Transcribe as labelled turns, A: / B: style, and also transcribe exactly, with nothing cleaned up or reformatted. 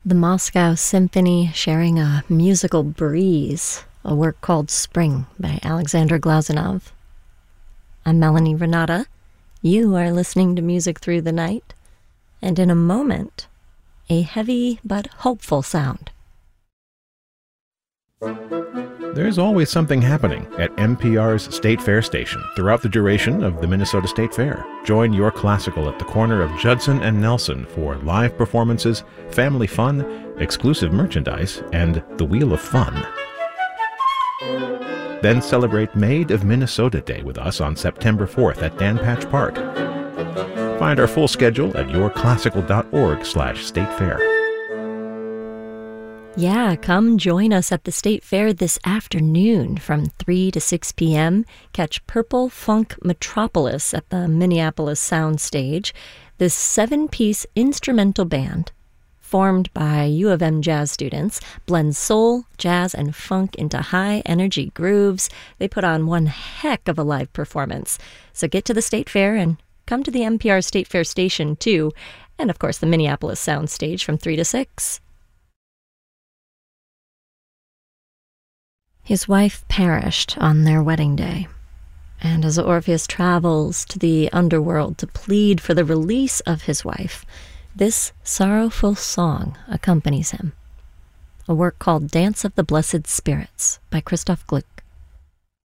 A: The Moscow Symphony sharing a musical breeze, a work called Spring by Alexander Glazunov. I'm Melanie Renata. You are listening to Music Through the Night, and in a moment, a heavy but hopeful sound.
B: There's always something happening at N P R's State Fair station throughout the duration of the Minnesota State Fair. Join your classical at the corner of Judson and Nelson for live performances, family fun, exclusive merchandise, and the Wheel of Fun. Then celebrate Made of Minnesota Day with us on September fourth at Dan Patch Park. Find our full schedule at yourclassical.org slash state fair.
A: Yeah, come join us at the State Fair this afternoon from three to six p.m. Catch Purple Funk Metropolis at the Minneapolis Sound Stage. This seven-piece instrumental band, formed by U of M jazz students, blends soul, jazz, and funk into high-energy grooves. They put on one heck of a live performance. So get to the State Fair and come to the N P R State Fair station, too, and, of course, the Minneapolis Sound Stage from three to six. His wife perished on their wedding day, and as Orpheus travels to the underworld to plead for the release of his wife, this sorrowful song accompanies him. A work called Dance of the Blessed Spirits by Christoph Gluck.